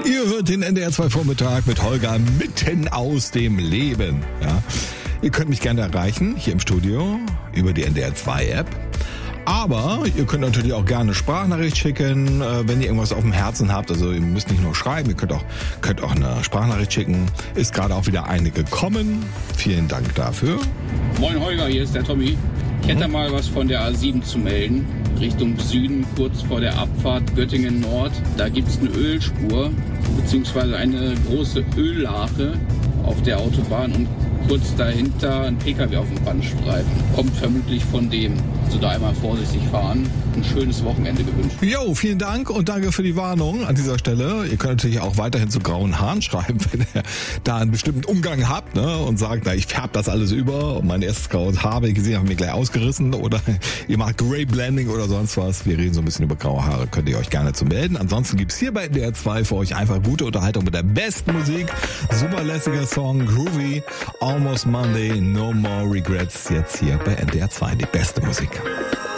Ihr hört den NDR 2 Vormittag mit Holger mitten aus dem Leben. Ja. Ihr könnt mich gerne erreichen, hier im Studio, über die NDR 2 App. Aber ihr könnt natürlich auch gerne eine Sprachnachricht schicken, wenn ihr irgendwas auf dem Herzen habt. Also ihr müsst nicht nur schreiben, ihr könnt auch eine Sprachnachricht schicken. Ist gerade auch wieder eine gekommen. Vielen Dank dafür. Moin Holger, hier ist der Tommy. Ich hätte mal was von der A7 zu melden. Richtung Süden, kurz vor der Abfahrt Göttingen Nord. Da gibt es eine Ölspur, beziehungsweise eine große Öllache auf der Autobahn und kurz dahinter ein PKW auf dem Bandstreifen. Kommt vermutlich von dem. Also da einmal vorsichtig fahren. Ein schönes Wochenende gewünscht. Jo, vielen Dank und danke für die Warnung an dieser Stelle. Ihr könnt natürlich auch weiterhin zu grauen Haaren schreiben, wenn ihr da einen bestimmten Umgang habt, ne, und sagt, na, ich färbe das alles über und mein erstes graues Haar, wenn ich gesehen habe, mir gleich ausgerissen, oder ihr macht Grey Blending oder sonst was. Wir reden so ein bisschen über graue Haare, könnt ihr euch gerne zu melden. Ansonsten gibt's hier bei NDR 2 für euch einfach gute Unterhaltung mit der besten Musik. Super lässiger Song, groovy, Almost Monday, No More Regrets, jetzt hier bei NDR 2, die beste Musik.